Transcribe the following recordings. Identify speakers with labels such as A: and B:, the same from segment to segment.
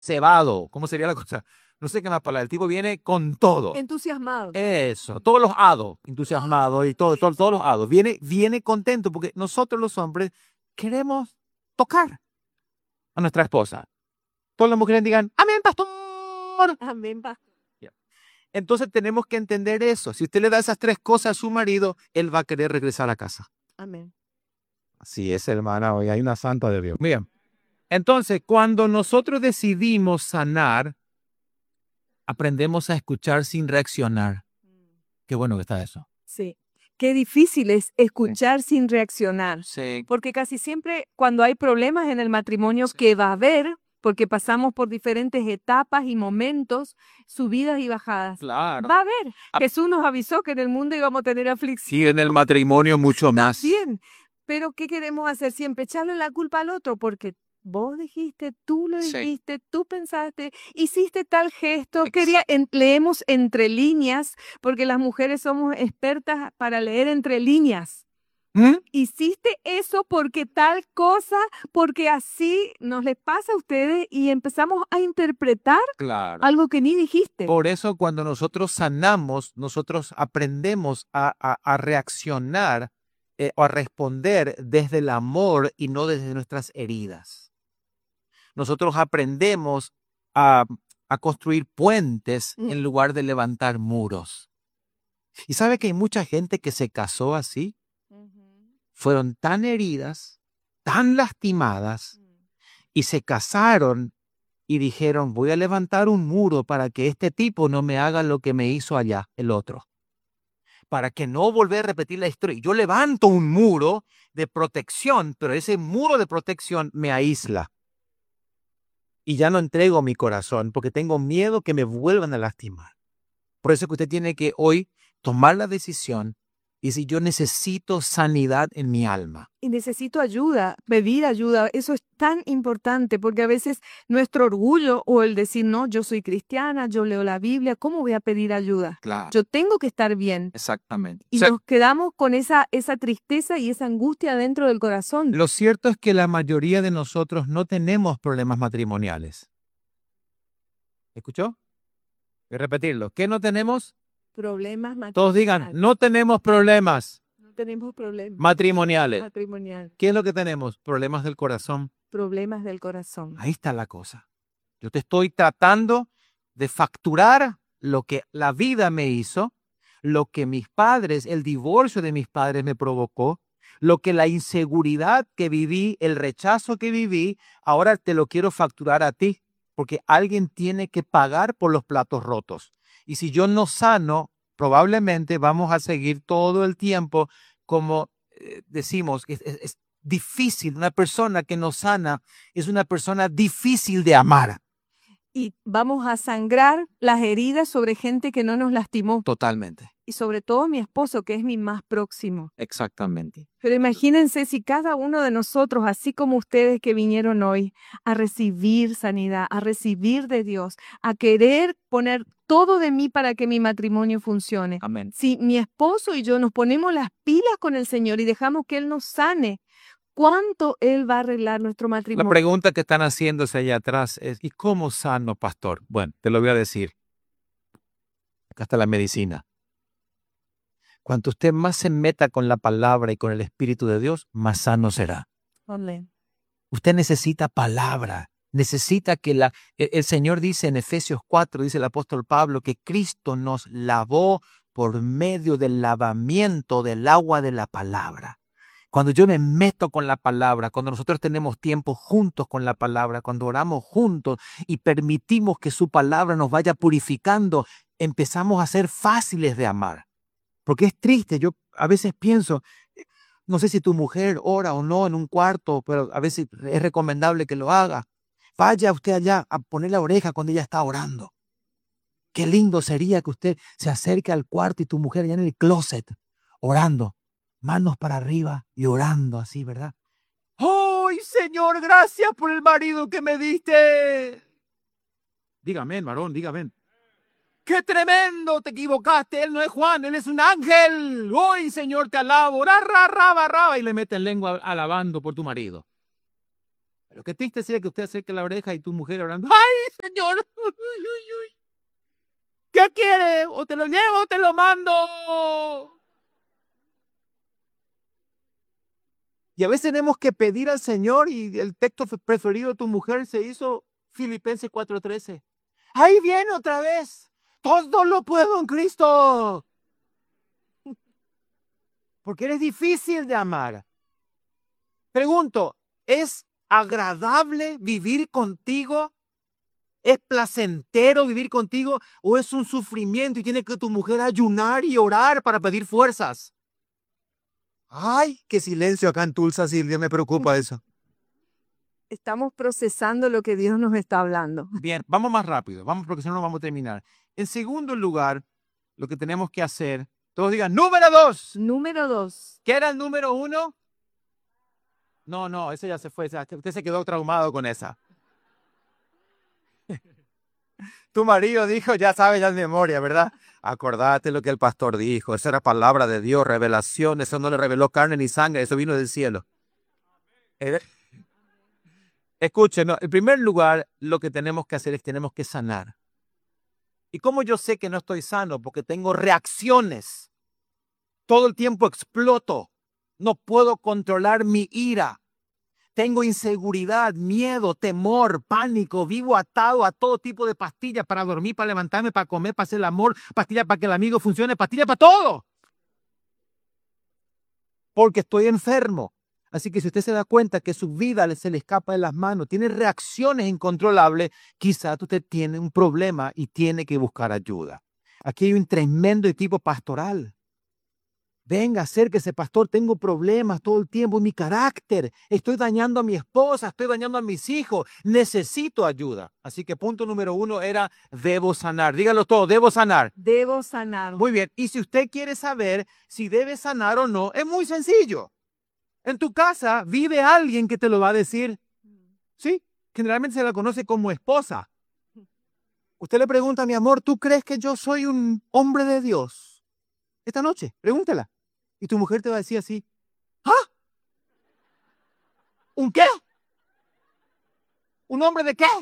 A: cebado. ¿Cómo sería la cosa? No sé qué más palabra. El tipo viene con todo.
B: Entusiasmado.
A: Eso, todos los hados, entusiasmados y todos los hados. Viene contento porque nosotros los hombres queremos tocar a nuestra esposa. Todas las mujeres digan, amén, pastor.
B: Amén, pastor.
A: Entonces tenemos que entender eso. Si usted le da esas tres cosas a su marido, él va a querer regresar a casa.
B: Amén.
A: Así es, hermana. Hoy hay una santa de Dios. Bien. Entonces, cuando nosotros decidimos sanar, aprendemos a escuchar sin reaccionar. Qué bueno que está eso.
B: Sí. Qué difícil es escuchar sin reaccionar.
A: Sí.
B: Porque casi siempre cuando hay problemas en el matrimonio que va a haber, porque pasamos por diferentes etapas y momentos, subidas y bajadas.
A: Claro.
B: Va a haber. Jesús nos avisó que en el mundo íbamos a tener aflicción.
A: Sí, en el matrimonio mucho más.
B: Bien. Pero ¿qué queremos hacer? Siempre echarle la culpa al otro porque vos dijiste, tú lo dijiste, tú pensaste, hiciste tal gesto. Leemos entre líneas, porque las mujeres somos expertas para leer entre líneas. Hiciste eso porque tal cosa, porque así nos les pasa a ustedes y empezamos a interpretar algo que ni dijiste.
A: Por eso cuando nosotros sanamos, nosotros aprendemos a reaccionar o a responder desde el amor y no desde nuestras heridas. Nosotros aprendemos a construir puentes en lugar de levantar muros. ¿Y sabe que hay mucha gente que se casó así? Fueron tan heridas, tan lastimadas, y se casaron y dijeron, voy a levantar un muro para que este tipo no me haga lo que me hizo allá, el otro. Para que no volver a repetir la historia. Yo levanto un muro de protección, pero ese muro de protección me aísla. Y ya no entrego mi corazón porque tengo miedo que me vuelvan a lastimar. Por eso que usted tiene que hoy tomar la decisión y decir, yo necesito sanidad en mi alma.
B: Y necesito ayuda, pedir ayuda. Eso es tan importante porque a veces nuestro orgullo o el decir, no, yo soy cristiana, yo leo la Biblia, ¿cómo voy a pedir ayuda?
A: Claro.
B: Yo tengo que estar bien.
A: Exactamente.
B: Y nos quedamos con esa tristeza y esa angustia dentro del corazón.
A: Lo cierto es que la mayoría de nosotros no tenemos problemas matrimoniales. ¿Escuchó? Voy a repetirlo. ¿Qué no tenemos?
B: Problemas matrimoniales.
A: Todos digan, no tenemos problemas.
B: No tenemos problemas
A: matrimoniales.
B: matrimoniales.
A: ¿Qué es lo que tenemos? Problemas del corazón.
B: Problemas del corazón.
A: Ahí está la cosa. Yo te estoy tratando de facturar lo que la vida me hizo, lo que mis padres, el divorcio de mis padres me provocó, lo que la inseguridad que viví, el rechazo que viví, ahora te lo quiero facturar a ti, porque alguien tiene que pagar por los platos rotos. Y si yo no sano, probablemente vamos a seguir todo el tiempo como decimos, es difícil. Una persona que no sana es una persona difícil de amar.
B: Y vamos a sangrar las heridas sobre gente que no nos lastimó.
A: Totalmente.
B: Y sobre todo mi esposo, que es mi más próximo.
A: Exactamente.
B: Pero imagínense si cada uno de nosotros, así como ustedes que vinieron hoy, a recibir sanidad, a recibir de Dios, a querer poner todo de mí para que mi matrimonio funcione.
A: Amén.
B: Si mi esposo y yo nos ponemos las pilas con el Señor y dejamos que Él nos sane, ¿cuánto Él va a arreglar nuestro matrimonio?
A: La pregunta que están haciéndose allá atrás es, ¿y cómo sano, pastor? Bueno, te lo voy a decir. Acá está la medicina. Cuanto usted más se meta con la palabra y con el Espíritu de Dios, más sano será.
B: Amén.
A: Usted necesita palabra. Necesita que el Señor dice en Efesios 4, dice el apóstol Pablo, que Cristo nos lavó por medio del lavamiento del agua de la palabra. Cuando yo me meto con la palabra, cuando nosotros tenemos tiempo juntos con la palabra, cuando oramos juntos y permitimos que su palabra nos vaya purificando, empezamos a ser fáciles de amar. Porque es triste, yo a veces pienso, no sé si tu mujer ora o no en un cuarto, pero a veces es recomendable que lo haga. Vaya usted allá a poner la oreja cuando ella está orando. Qué lindo sería que usted se acerque al cuarto y tu mujer allá en el closet, orando, manos para arriba y orando así, ¿verdad? ¡Ay, Señor, gracias por el marido que me diste! Dígame, varón, dígame. ¡Qué tremendo! Te equivocaste. Él no es Juan, él es un ángel. Hoy, Señor, te alabo. Ra, ra, ra, ra, ra, y le meten lengua alabando por tu marido. Pero qué triste sería que usted acerque la oreja y tu mujer orando, ¡ay, Señor! Uy, uy, uy. ¿Qué quiere? ¿O te lo llevo o te lo mando? Y a veces tenemos que pedir al Señor y el texto preferido de tu mujer se hizo Filipenses 4:13. Ahí viene otra vez. Todo lo puedo en Cristo. Porque eres difícil de amar. Pregunto, ¿es agradable vivir contigo? ¿Es placentero vivir contigo o es un sufrimiento y tiene que tu mujer ayunar y orar para pedir fuerzas? Ay, qué silencio acá en Tulsa, Silvia, me preocupa eso.
B: Estamos procesando lo que Dios nos está hablando.
A: Bien, vamos más rápido, vamos porque si no, no vamos a terminar. En segundo lugar, lo que tenemos que hacer, todos digan, número 2.
B: Número 2.
A: ¿Qué era el número 1? No, ese ya se fue, usted se quedó traumado con esa. Tu marido dijo, ya sabes, ya en memoria, ¿verdad? Acordate lo que el pastor dijo, esa era palabra de Dios, revelación, eso no le reveló carne ni sangre, eso vino del cielo. Escuchen, ¿no? En primer lugar, lo que tenemos que hacer es tenemos que sanar. ¿Y cómo yo sé que no estoy sano? Porque tengo reacciones. Todo el tiempo exploto. No puedo controlar mi ira. Tengo inseguridad, miedo, temor, pánico. Vivo atado a todo tipo de pastillas para dormir, para levantarme, para comer, para hacer el amor. Pastillas para que el amigo funcione. Pastillas para todo. Porque estoy enfermo. Así que si usted se da cuenta que su vida se le escapa de las manos, tiene reacciones incontrolables, quizás usted tiene un problema y tiene que buscar ayuda. Aquí hay un tremendo equipo pastoral. Venga, acérquese, pastor, tengo problemas todo el tiempo en mi carácter. Estoy dañando a mi esposa, estoy dañando a mis hijos. Necesito ayuda. Así que punto número 1 era, debo sanar. Dígalo todo, debo sanar.
B: Debo sanar.
A: Muy bien. Y si usted quiere saber si debe sanar o no, es muy sencillo. En tu casa vive alguien que te lo va a decir. Sí, generalmente se la conoce como esposa. Usted le pregunta, mi amor, ¿tú crees que yo soy un hombre de Dios? Esta noche, pregúntela. Y tu mujer te va a decir así, ¿ah? ¿Un qué? ¿Un hombre de qué?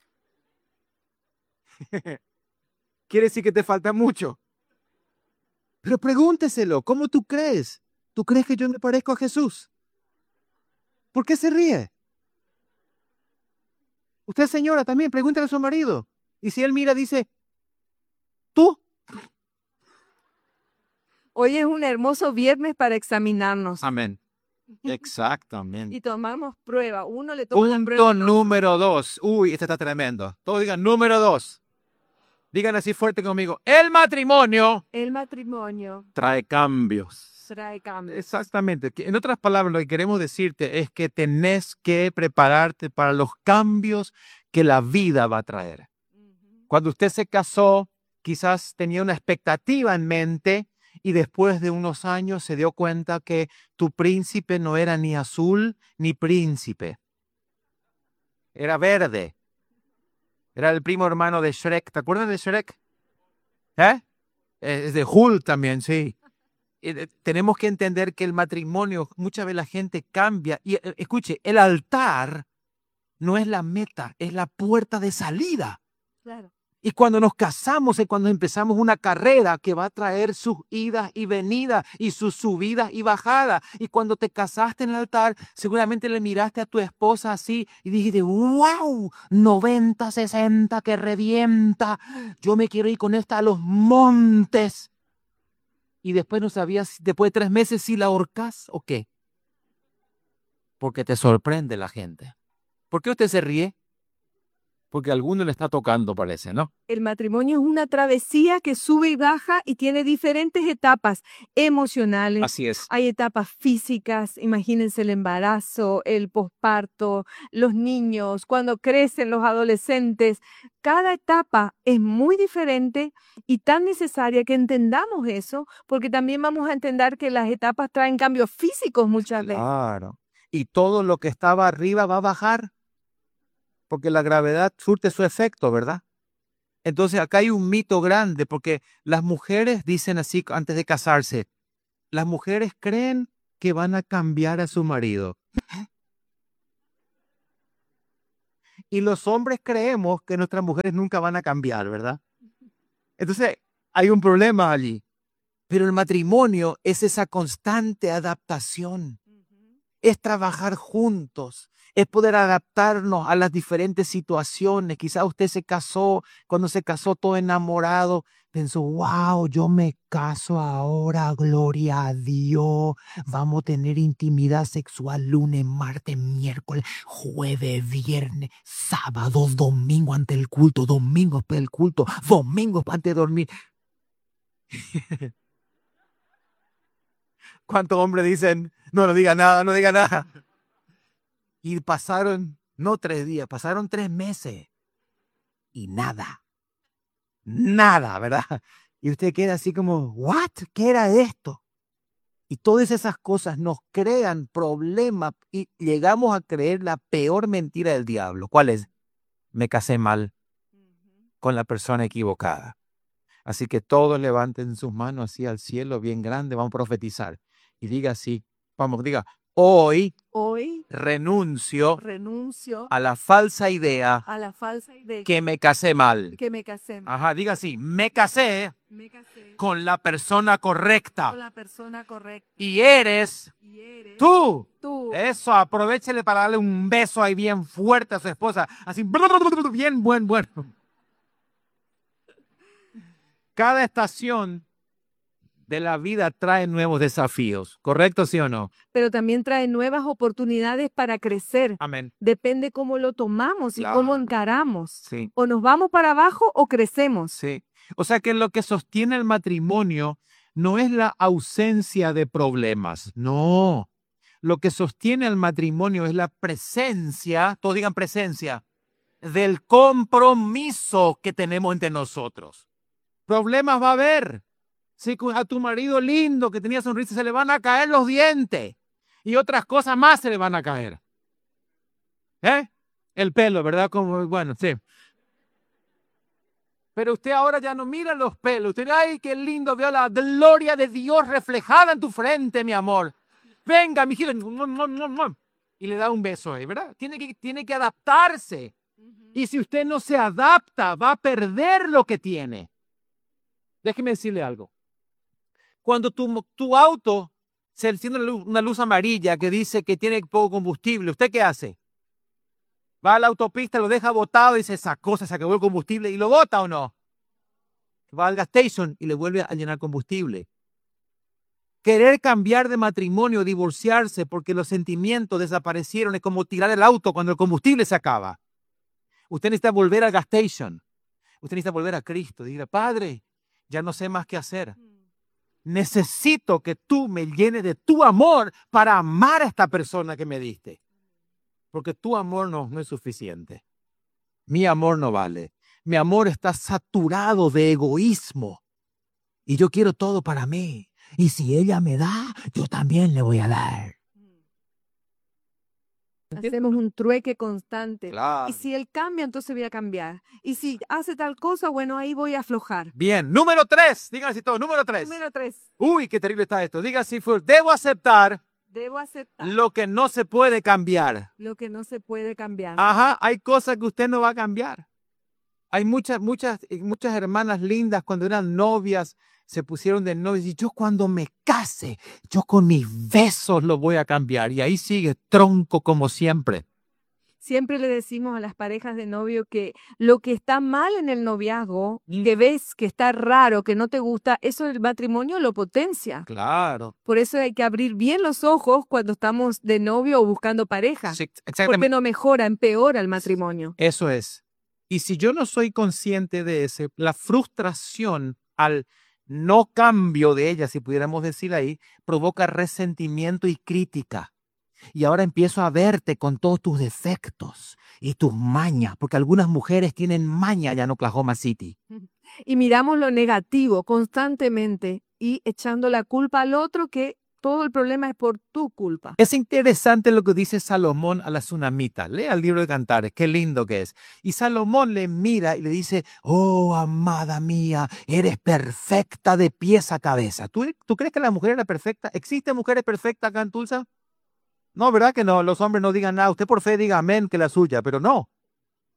A: Quiere decir que te falta mucho. Pero pregúnteselo, ¿cómo tú crees? ¿Tú crees que yo me parezco a Jesús? ¿Por qué se ríe? Usted, señora, también pregúntale a su marido. Y si él mira, dice, ¿tú?
B: Hoy es un hermoso viernes para examinarnos.
A: Amén. Exactamente.
B: Y tomamos prueba. Uno le toma la prueba.
A: Punto número 2. Uy, este está tremendo. Todos digan número 2. Digan así fuerte conmigo. El matrimonio trae cambios. Exactamente. En otras palabras, lo que queremos decirte es que tenés que prepararte para los cambios que la vida va a traer. Cuando usted se casó, quizás tenía una expectativa en mente y después de unos años se dio cuenta que tu príncipe no era ni azul ni príncipe. Era verde. Era el primo hermano de Shrek. ¿Te acuerdas de Shrek? Es de Hulk también, sí. Tenemos que entender que el matrimonio, muchas veces la gente cambia. Y escuche, el altar no es la meta, es la puerta de salida.
B: Claro.
A: Y cuando nos casamos es cuando empezamos una carrera que va a traer sus idas y venidas y sus subidas y bajadas. Y cuando te casaste en el altar, seguramente le miraste a tu esposa así y dijiste, wow, 90, 60, que revienta. Yo me quiero ir con esta a los montes. Y después no sabías, después de 3 meses, si la ahorcas o qué. Porque te sorprende la gente. ¿Por qué usted se ríe? Porque a alguno le está tocando, parece, ¿no?
B: El matrimonio es una travesía que sube y baja y tiene diferentes etapas emocionales.
A: Así es.
B: Hay etapas físicas, imagínense el embarazo, el posparto, los niños, cuando crecen los adolescentes. Cada etapa es muy diferente y tan necesaria que entendamos eso, porque también vamos a entender que las etapas traen cambios físicos muchas veces.
A: Claro. Y todo lo que estaba arriba va a bajar. Porque la gravedad surte su efecto, ¿verdad? Entonces acá hay un mito grande, porque las mujeres dicen así antes de casarse, las mujeres creen que van a cambiar a su marido. Y los hombres creemos que nuestras mujeres nunca van a cambiar, ¿verdad? Entonces, hay un problema allí. Pero el matrimonio es esa constante adaptación. Es trabajar juntos, es poder adaptarnos a las diferentes situaciones. Quizá usted se casó, cuando se casó todo enamorado, pensó, wow, yo me caso ahora, gloria a Dios. Vamos a tener intimidad sexual lunes, martes, miércoles, jueves, viernes, sábado, domingo ante el culto, domingo después del culto, domingo antes de dormir. ¿Cuántos hombres dicen, no diga nada, no diga nada? Y pasaron, no 3 días, pasaron 3 meses. Y nada, ¿verdad? Y usted queda así como, ¿what? ¿Qué era esto? Y todas esas cosas nos crean problemas y llegamos a creer la peor mentira del diablo. ¿Cuál es? Me casé mal con la persona equivocada. Así que todos levanten sus manos así al cielo bien grande, vamos a profetizar. Y diga así, diga, hoy renuncio a la falsa idea que me casé mal. Ajá, diga así, me casé con la persona correcta. Y eres tú. Eso, aprovéchele para darle un beso ahí bien fuerte a su esposa. Así, bien bueno. Cada estación de la vida trae nuevos desafíos, ¿correcto, sí o no?
B: Pero también trae nuevas oportunidades para crecer.
A: Amén.
B: Depende cómo lo tomamos y
A: Claro.
B: cómo encaramos.
A: Sí,
B: O nos vamos para abajo o crecemos.
A: sí. O sea que lo que sostiene el matrimonio no es la ausencia de problemas, no. Lo que sostiene el matrimonio es la presencia, todos digan presencia, del compromiso que tenemos entre nosotros. Problemas va a haber. Si a tu marido lindo que tenía sonrisa se le van a caer los dientes y otras cosas más se le van a caer. El pelo, ¿verdad? Como, bueno, sí. Pero usted ahora ya no mira los pelos. Usted, ay, qué lindo, veo la gloria de Dios reflejada en tu frente, mi amor. Venga, mi hijito. Y le da un beso ahí, ¿verdad? Tiene que adaptarse. Y si usted no se adapta, va a perder lo que tiene. Déjeme decirle algo. Cuando tu auto se enciende una luz amarilla que dice que tiene poco combustible, ¿usted qué hace? Va a la autopista, lo deja botado y dice, esa cosa se acabó el combustible y lo bota o no. Va al gas station y le vuelve a llenar combustible. Querer cambiar de matrimonio, divorciarse porque los sentimientos desaparecieron es como tirar el auto cuando el combustible se acaba. Usted necesita volver al gas station. Usted necesita volver a Cristo. Diga, Padre, ya no sé más qué hacer. Necesito que tú me llenes de tu amor para amar a esta persona que me diste. Porque tu amor no es suficiente. Mi amor no vale. Mi amor está saturado de egoísmo. Y yo quiero todo para mí. Y si ella me da, yo también le voy a dar.
B: Hacemos un trueque constante.
A: Claro.
B: Y si él cambia, entonces voy a cambiar. Y si hace tal cosa, bueno, ahí voy a aflojar.
A: Bien, número 3. Díganme así todo, número 3.
B: Número 3.
A: Uy, qué terrible está esto. Diga así, debo aceptar lo que no se puede cambiar.
B: Lo que no se puede cambiar.
A: Ajá, hay cosas que usted no va a cambiar. Hay muchas hermanas lindas cuando eran novias, se pusieron de novias y yo cuando me case, yo con mis besos lo voy a cambiar. Y ahí sigue tronco como siempre.
B: Siempre le decimos a las parejas de novio que lo que está mal en el noviazgo, que ves que está raro, que no te gusta, eso el matrimonio lo potencia.
A: Claro.
B: Por eso hay que abrir bien los ojos cuando estamos de novio o buscando pareja.
A: Sí, exactamente.
B: Porque no mejora, empeora el matrimonio.
A: Eso es. Y si yo no soy consciente de eso, la frustración al no cambio de ella, si pudiéramos decir ahí, provoca resentimiento y crítica. Y ahora empiezo a verte con todos tus defectos y tus mañas, porque algunas mujeres tienen maña allá en Oklahoma City.
B: Y miramos lo negativo constantemente y echando la culpa al otro que todo el problema es por tu culpa.
A: Es interesante lo que dice Salomón a la tsunamita. Lea el libro de Cantares, qué lindo que es. Y Salomón le mira y le dice, oh, amada mía, eres perfecta de pies a cabeza. ¿Tú crees que la mujer era perfecta? ¿Existen mujeres perfectas acá en Tulsa? No, ¿verdad que no? Los hombres no digan nada. Usted por fe diga amén, que la suya, pero no.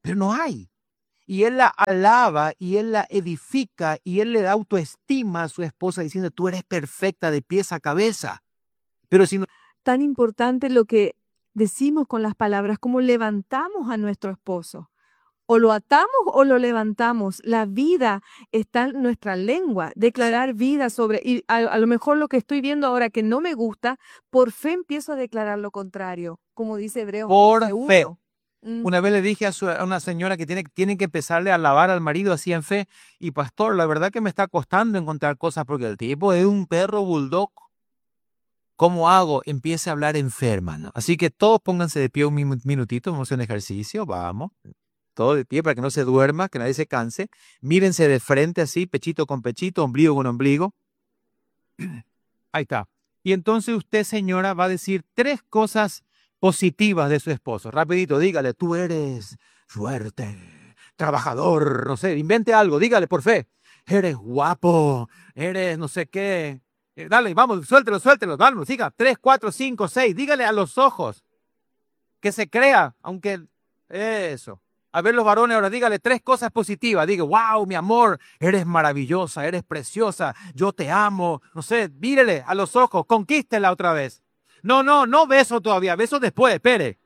A: pero no hay. Y él la alaba y él la edifica y él le da autoestima a su esposa diciendo, tú eres perfecta de pies a cabeza. Pero si no...
B: Tan importante lo que decimos con las palabras, como levantamos a nuestro esposo. O lo atamos o lo levantamos. La vida está en nuestra lengua. Declarar vida sobre... Y a lo mejor lo que estoy viendo ahora que no me gusta, por fe empiezo a declarar lo contrario, como dice Hebreos
A: Por
B: 11:1.
A: fe. Una vez le dije a una señora que tiene que empezarle a alabar al marido así en fe. Y pastor, la verdad que me está costando encontrar cosas porque el tipo es un perro bulldog. ¿Cómo hago? Empiece a hablar en fe, hermano. Así que todos pónganse de pie un minutito, vamos a hacer un ejercicio, vamos. Todo de pie para que no se duerma, que nadie se canse. Mírense de frente así, pechito con pechito, ombligo con ombligo. Ahí está. Y entonces usted, señora, va a decir 3 cosas positivas de su esposo. Rapidito, dígale, tú eres fuerte, trabajador, no sé, invente algo, dígale por fe. Eres guapo, eres no sé qué. Dale, vamos, suéltelo, vamos, siga. 3, 4, 5, 6, dígale a los ojos. Que se crea, aunque eso. A ver los varones ahora, dígale 3 cosas positivas. Diga, wow, mi amor, eres maravillosa, eres preciosa, yo te amo. No sé, mírele a los ojos, conquístela otra vez. No beso todavía, beso después, espere.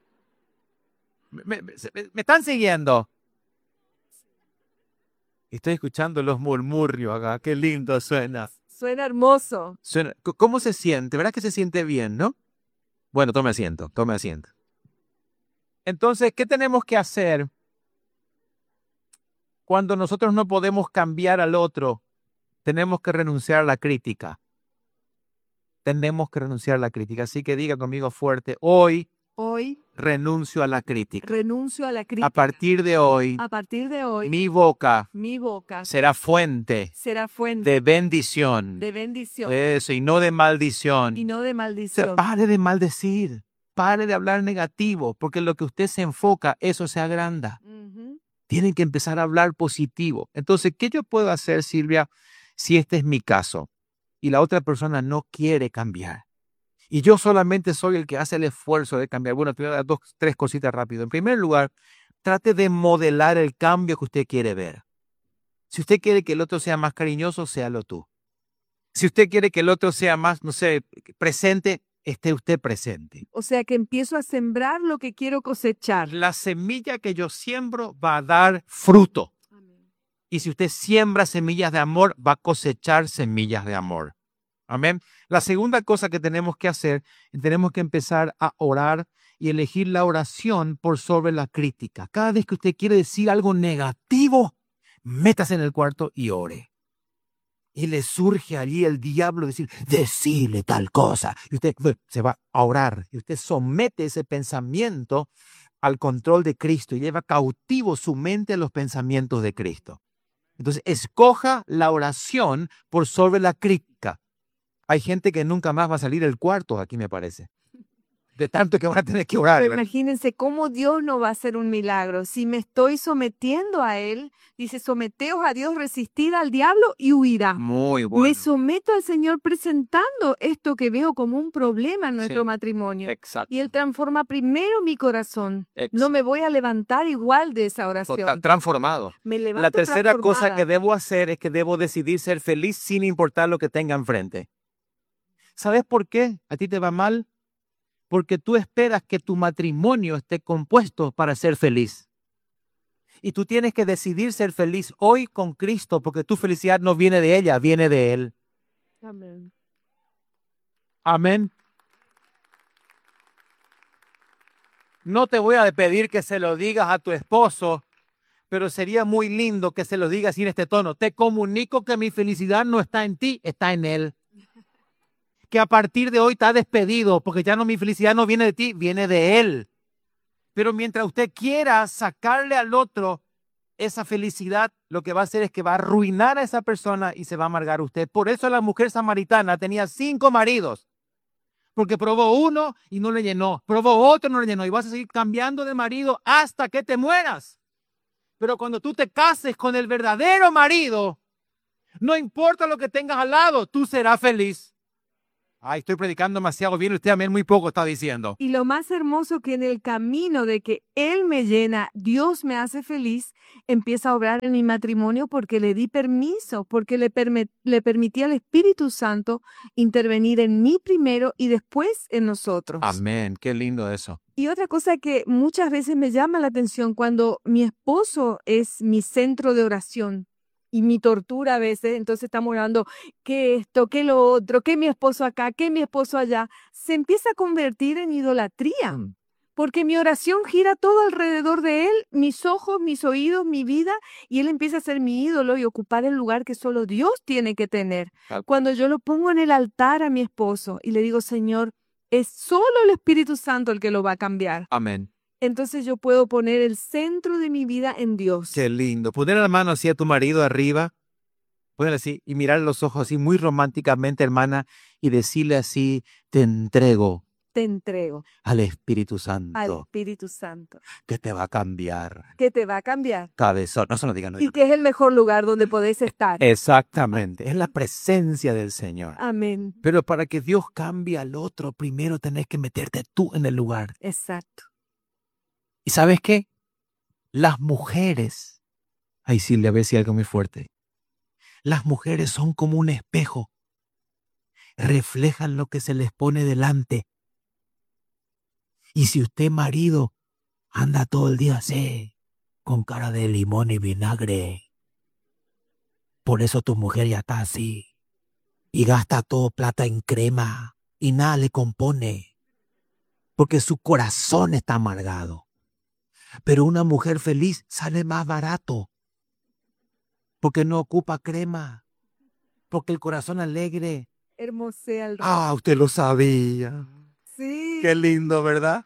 A: Me están siguiendo. Estoy escuchando los murmurios acá, qué lindo suena.
B: Suena hermoso.
A: ¿Cómo se siente? ¿Verdad que se siente bien, no? Bueno, tome asiento, tome asiento. Entonces, ¿qué tenemos que hacer cuando nosotros no podemos cambiar al otro? Tenemos que renunciar a la crítica. Tenemos que renunciar a la crítica. Así que diga conmigo fuerte, hoy renuncio a la crítica.
B: Renuncio a la crítica.
A: A partir de hoy, mi boca será fuente de bendición. Eso, y no de maldición. Pare de maldecir. Pare de hablar negativo, porque lo que usted se enfoca, eso se agranda. Tienen que empezar a hablar positivo. Entonces, ¿qué yo puedo hacer, Silvia, si este es mi caso y la otra persona no quiere cambiar? Y yo solamente soy el que hace el esfuerzo de cambiar. Bueno, te voy a dar 2, 3 cositas rápido. En primer lugar, trate de modelar el cambio que usted quiere ver. Si usted quiere que el otro sea más cariñoso, séalo tú. Si usted quiere que el otro sea más, no sé, presente, esté usted presente.
B: O sea que empiezo a sembrar lo que quiero cosechar.
A: La semilla que yo siembro va a dar fruto. Amén. Y si usted siembra semillas de amor, va a cosechar semillas de amor. Amén. La segunda cosa que tenemos que hacer, tenemos que empezar a orar y elegir la oración por sobre la crítica. Cada vez que usted quiere decir algo negativo, métase en el cuarto y ore. Y le surge allí el diablo decir, decirle tal cosa. Y usted se va a orar. Y usted somete ese pensamiento al control de Cristo y lleva cautivo su mente a los pensamientos de Cristo. Entonces, escoja la oración por sobre la crítica. Hay gente que nunca más va a salir del cuarto, aquí me parece. De tanto que van a tener que orar.
B: Pero imagínense cómo Dios no va a hacer un milagro. Si me estoy sometiendo a Él, dice, someteos a Dios, resistid al diablo y huirá.
A: Muy bueno.
B: Me someto al Señor presentando esto que veo como un problema en nuestro matrimonio.
A: Exacto.
B: Y Él transforma primero mi corazón. Exacto. No me voy a levantar igual de esa oración.
A: Total, transformado.
B: Me levanto
A: La tercera
B: transformada.
A: cosa que debo hacer es que debo decidir ser feliz sin importar lo que tenga enfrente. ¿Sabes por qué a ti te va mal? Porque tú esperas que tu matrimonio esté compuesto para ser feliz. Y tú tienes que decidir ser feliz hoy con Cristo, porque tu felicidad no viene de ella, viene de Él.
B: Amén.
A: Amén. No te voy a pedir que se lo digas a tu esposo, pero sería muy lindo que se lo digas en este tono. Te comunico que mi felicidad no está en ti, está en Él. Que a partir de hoy está despedido, porque ya no, mi felicidad no viene de ti, viene de Él. Pero mientras usted quiera sacarle al otro esa felicidad, lo que va a hacer es que va a arruinar a esa persona y se va a amargar usted. Por eso la mujer samaritana tenía 5 maridos, porque probó uno y no le llenó, probó otro y no le llenó, y vas a seguir cambiando de marido hasta que te mueras. Pero cuando tú te cases con el verdadero marido, no importa lo que tengas al lado, tú serás feliz. Ay, estoy predicando demasiado bien, usted amén muy poco está diciendo.
B: Y lo más hermoso que en el camino de que Él me llena, Dios me hace feliz, empieza a obrar en mi matrimonio porque le di permiso, porque le permití al Espíritu Santo intervenir en mí primero y después en nosotros.
A: Amén, qué lindo eso.
B: Y otra cosa que muchas veces me llama la atención cuando mi esposo es mi centro de oración y mi tortura a veces, entonces estamos orando que esto, que lo otro, que mi esposo acá, que mi esposo allá, se empieza a convertir en idolatría. Porque mi oración gira todo alrededor de él, mis ojos, mis oídos, mi vida, y él empieza a ser mi ídolo y ocupar el lugar que solo Dios tiene que tener. Cuando yo lo pongo en el altar a mi esposo y le digo, Señor, es solo el Espíritu Santo el que lo va a cambiar.
A: Amén.
B: Entonces yo puedo poner el centro de mi vida en Dios.
A: Qué lindo. Poner la mano así a tu marido arriba, ponerle así y mirar los ojos así muy románticamente, hermana, y decirle así, te entrego
B: Te entrego
A: al Espíritu
B: al
A: Santo,
B: Espíritu Santo,
A: que te va a cambiar.
B: que te va a cambiar
A: Cabezón, no se lo digan. No,
B: y que es el mejor lugar donde podés estar.
A: exactamente, es la presencia del Señor.
B: Amén.
A: Pero para que Dios cambie al otro, primero tenés que meterte tú en el lugar.
B: Exacto.
A: ¿Y sabes qué? Las mujeres, ay sí, le voy a decir algo muy fuerte. Las mujeres son como un espejo. Reflejan lo que se les pone delante. Y si usted, marido, anda todo el día así, con cara de limón y vinagre, por eso tu mujer ya está así. Y gasta todo plata en crema y nada le compone. Porque su corazón está amargado. Pero una mujer feliz sale más barato. Porque no ocupa crema. Porque el corazón alegre.
B: Hermosea el rostro.
A: Ah, usted lo sabía.
B: Sí.
A: Qué lindo, ¿verdad?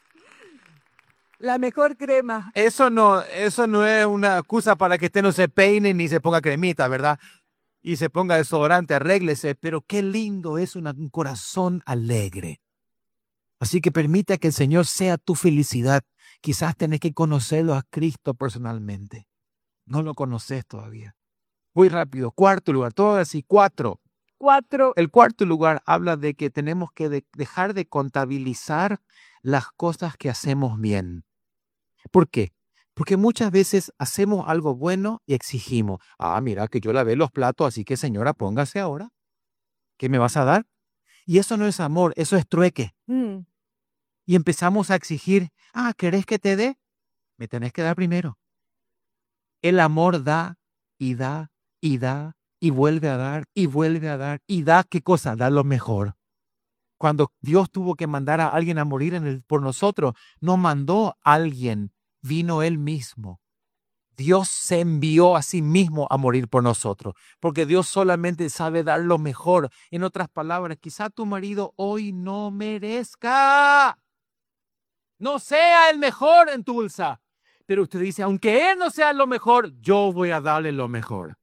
B: La mejor crema.
A: Eso no es una excusa para que usted no se peine ni se ponga cremita, ¿verdad? Y se ponga desodorante, arréglese. Pero qué lindo es un corazón alegre. Así que permita que el Señor sea tu felicidad. Quizás tenés que conocerlo a Cristo personalmente. No lo conoces todavía. Muy rápido. Cuarto lugar. Todo así. 4.
B: 4.
A: El cuarto lugar habla de que tenemos que dejar de contabilizar las cosas que hacemos bien. ¿Por qué? Porque muchas veces hacemos algo bueno y exigimos. Ah, mira que yo lavé los platos, así que señora, póngase ahora. ¿Qué me vas a dar? Y eso no es amor, eso es trueque. Y empezamos a exigir, ah, ¿querés que te dé? Me tenés que dar primero. El amor da y da y da y vuelve a dar y vuelve a dar y da, ¿qué cosa? Da lo mejor. Cuando Dios tuvo que mandar a alguien a morir por nosotros, no mandó a alguien, vino Él mismo. Dios se envió a sí mismo a morir por nosotros, porque Dios solamente sabe dar lo mejor. En otras palabras, quizá tu marido hoy no merezca, no sea el mejor en Tulsa, pero usted dice, aunque Él no sea lo mejor, yo voy a darle lo mejor.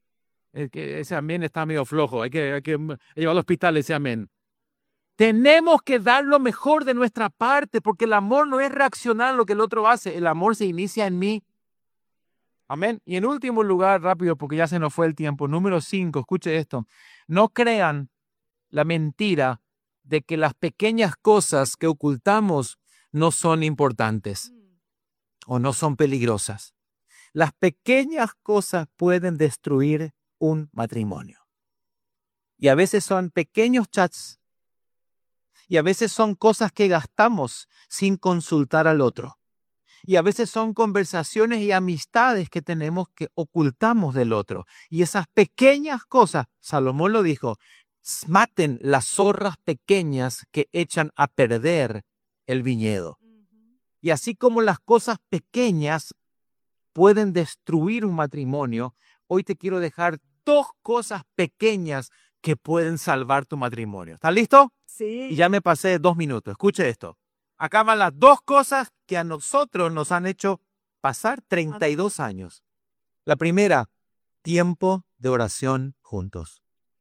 A: Ese amén está medio flojo, hay que llevarlo al hospital ese amén. Tenemos que dar lo mejor de nuestra parte, porque el amor no es reaccionar a lo que el otro hace, el amor se inicia en mí. Amén. Y en último lugar, rápido, porque ya se nos fue el tiempo, número 5, escuche esto. No crean la mentira de que las pequeñas cosas que ocultamos no son importantes o no son peligrosas. Las pequeñas cosas pueden destruir un matrimonio. Y a veces son pequeños chats. Y a veces son cosas que gastamos sin consultar al otro. Y a veces son conversaciones y amistades que tenemos que ocultamos del otro. Y esas pequeñas cosas, Salomón lo dijo, maten las zorras pequeñas que echan a perder el viñedo. Y así como las cosas pequeñas pueden destruir un matrimonio, hoy te quiero dejar 2 cosas pequeñas que pueden salvar tu matrimonio. ¿Estás listo?
B: Sí.
A: Y ya me pasé 2 minutos. Escuche esto. Acá van las 2 cosas que a nosotros nos han hecho pasar 32 años. La primera, tiempo de oración juntos.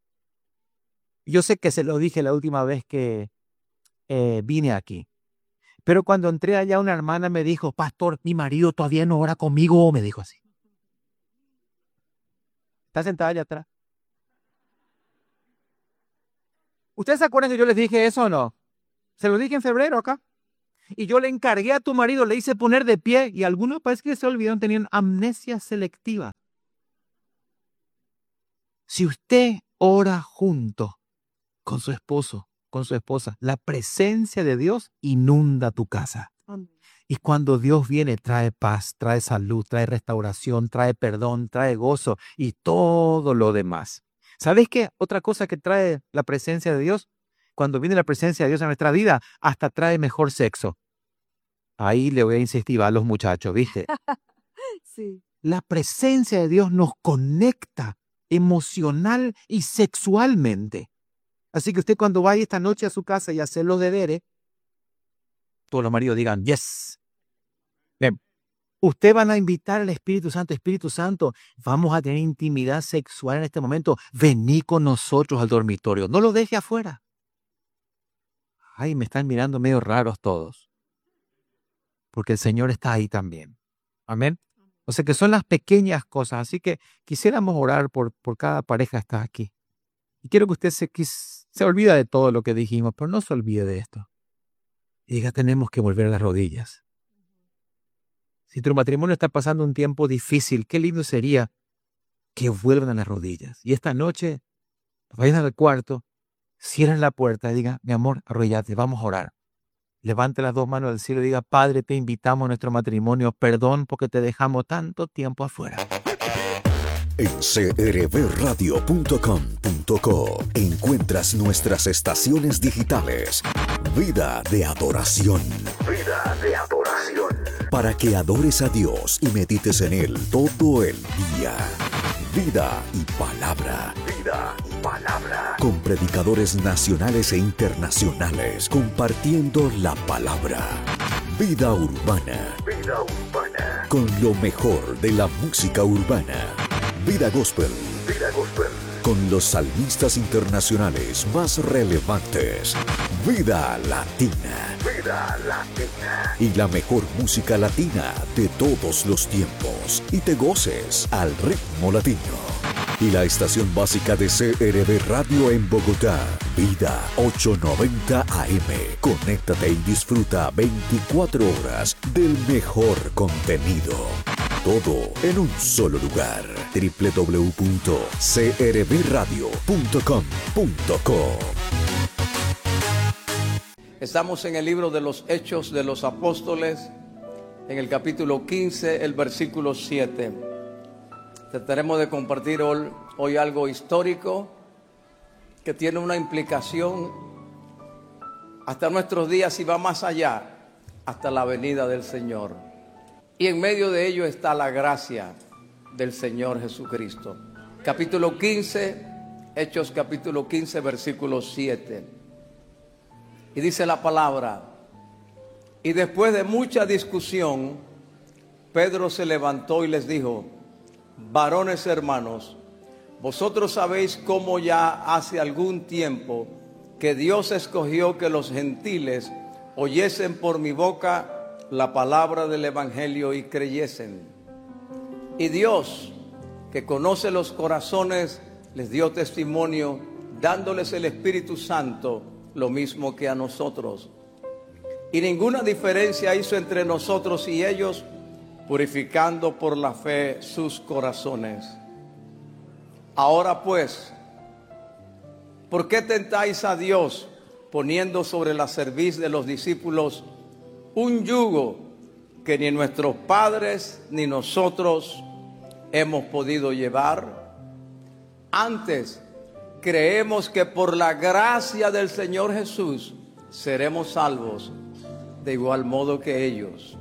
A: Yo sé que se lo dije la última vez que vine aquí. Pero cuando entré allá, una hermana me dijo, pastor, mi marido todavía no ora conmigo, me dijo así. Está sentada allá atrás. ¿Ustedes se acuerdan que yo les dije eso o no? Se lo dije en febrero acá. Y yo le encargué a tu marido, le hice poner de pie y algunos parece que se olvidaron, tenían amnesia selectiva. Si usted ora junto con su esposo, con su esposa, la presencia de Dios inunda tu casa. Y cuando Dios viene, trae paz, trae salud, trae restauración, trae perdón, trae gozo y todo lo demás. ¿Sabes qué? Otra cosa que trae la presencia de Dios, cuando viene la presencia de Dios en nuestra vida, hasta trae mejor sexo. Ahí le voy a insistir a los muchachos, ¿viste?
B: Sí.
A: La presencia de Dios nos conecta emocional y sexualmente. Así que usted cuando vaya esta noche a su casa y hacer los deberes, todos los maridos digan, yes. Bien. Usted van a invitar al Espíritu Santo, vamos a tener intimidad sexual en este momento, vení con nosotros al dormitorio, no lo deje afuera. Ay, me están mirando medio raros todos, porque el Señor está ahí también. Amén. O sea que son las pequeñas cosas, así que quisiéramos orar por cada pareja que está aquí. Y quiero que usted se olvide de todo lo que dijimos, pero no se olvide de esto. Y diga, tenemos que volver a las rodillas. Si tu matrimonio está pasando un tiempo difícil, qué lindo sería que vuelvan a las rodillas. Y esta noche, vayan al cuarto, cierren la puerta y digan, mi amor, arrodillate, vamos a orar. Levante las dos manos al cielo y diga, Padre, te invitamos a nuestro matrimonio, perdón porque te dejamos tanto tiempo afuera.
C: En crbradio.com.co encuentras nuestras estaciones digitales. Vida de adoración. Vida de adoración. Para que adores a Dios y medites en Él todo el día. Vida y palabra. Vida y palabra. Con predicadores nacionales e internacionales compartiendo la palabra. Vida urbana. Vida urbana. Con lo mejor de la música urbana. Vida Gospel. Vida Gospel. Con los salmistas internacionales más relevantes. Vida Latina. Vida Latina. Y la mejor música latina de todos los tiempos. Y te goces al ritmo latino. Y la estación básica de CRB Radio en Bogotá. Vida 890 AM. Conéctate y disfruta 24 horas del mejor contenido. Todo en un solo lugar. www.crbradio.com.co.
D: Estamos en el libro de los Hechos de los Apóstoles, en el capítulo 15, el versículo 7. Trataremos de compartir hoy algo histórico que tiene una implicación hasta nuestros días y va más allá, hasta la venida del Señor. Y en medio de ello está la gracia del Señor Jesucristo. Capítulo 15, Hechos capítulo 15, versículo 7. Y dice la palabra: y después de mucha discusión, Pedro se levantó y les dijo: varones hermanos, vosotros sabéis cómo ya hace algún tiempo que Dios escogió que los gentiles oyesen por mi boca la palabra del evangelio y creyesen. Y Dios, que conoce los corazones, les dio testimonio, dándoles el Espíritu Santo, lo mismo que a nosotros. Y ninguna diferencia hizo entre nosotros y ellos, purificando por la fe sus corazones. Ahora pues, ¿por qué tentáis a Dios poniendo sobre la cerviz de los discípulos un yugo que ni nuestros padres ni nosotros hemos podido llevar? Antes, creemos que por la gracia del Señor Jesús seremos salvos de igual modo que ellos.